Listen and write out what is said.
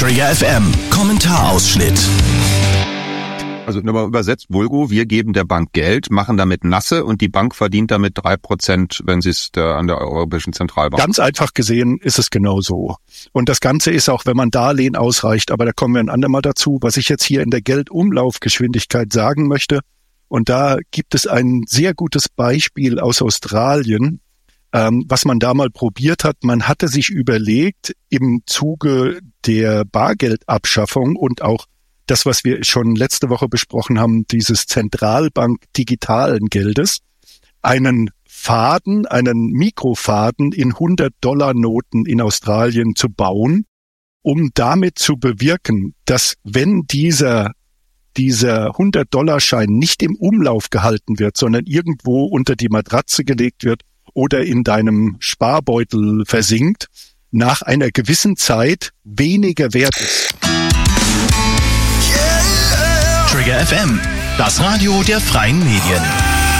Trigger FM Kommentarausschnitt. Also übersetzt Vulgo, wir geben der Bank Geld, machen damit nasse und die Bank verdient damit 3%, wenn sie es an der Europäischen Zentralbank. Ganz einfach gesehen ist es genau so. Und das Ganze ist auch, wenn man Darlehen ausreicht, aber da kommen wir ein andermal dazu, was ich jetzt hier in der Geldumlaufgeschwindigkeit sagen möchte. Und da gibt es ein sehr gutes Beispiel aus Australien, was man da mal probiert hat. Man hatte sich überlegt, im Zuge der Bargeldabschaffung und auch das, was wir schon letzte Woche besprochen haben, dieses Zentralbank-digitalen Geldes, einen Mikrofaden in $100-Noten in Australien zu bauen, um damit zu bewirken, dass wenn dieser $100-Schein nicht im Umlauf gehalten wird, sondern irgendwo unter die Matratze gelegt wird oder in deinem Sparbeutel versinkt, nach einer gewissen Zeit weniger wert ist. Trigger FM, das Radio der freien Medien.